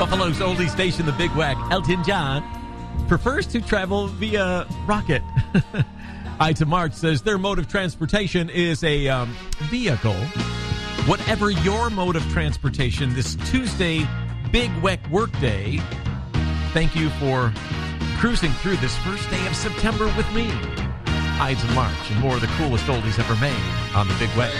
Buffalo's oldie station, the Big Wack, Elton John, prefers to travel via rocket. Ita March says their mode of transportation is a vehicle. Whatever your mode of transportation this Tuesday, Big Wack Workday, thank you for cruising through this first day of September with me. Ita March and more of the coolest oldies ever made on the Big Wack.